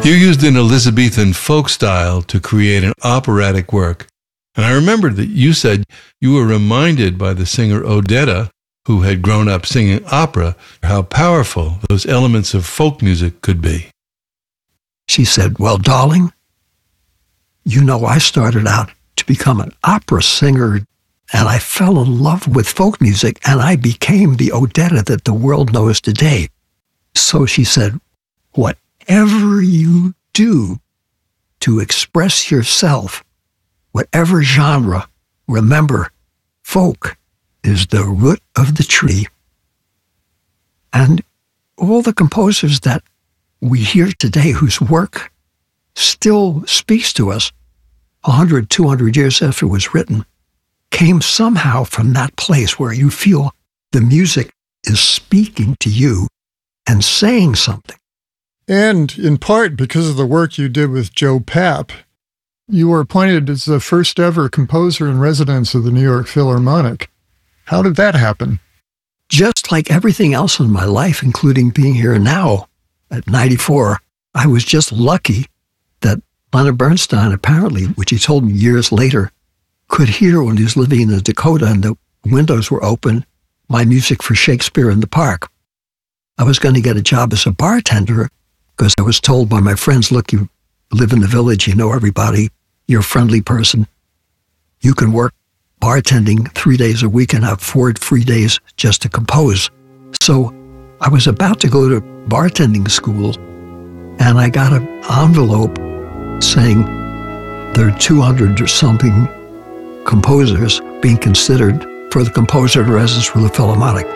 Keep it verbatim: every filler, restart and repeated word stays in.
You used an Elizabethan folk style to create an operatic work. And I remembered that you said you were reminded by the singer Odetta, who had grown up singing opera, how powerful those elements of folk music could be. She said, well, darling, you know, I started out to become an opera singer, and I fell in love with folk music, and I became the Odetta that the world knows today. So she said, whatever you do to express yourself, whatever genre, remember, folk is the root of the tree. And all the composers that we hear today whose work still speaks to us one hundred, two hundred years after it was written, came somehow from that place where you feel the music is speaking to you and saying something. And in part because of the work you did with Joe Papp, you were appointed as the first ever composer in residence of the New York Philharmonic. How did that happen? Just like everything else in my life, including being here now at ninety-four, I was just lucky that Leonard Bernstein, apparently, which he told me years later, could hear when he was living in the Dakota and the windows were open, my music for Shakespeare in the Park. I was going to get a job as a bartender because I was told by my friends, look, you live in the village, you know everybody, you're a friendly person. You can work bartending three days a week and have four free days just to compose. So I was about to go to bartending school, and I got an envelope saying there are two hundred or something composers being considered for the composer in residence for the Philharmonic.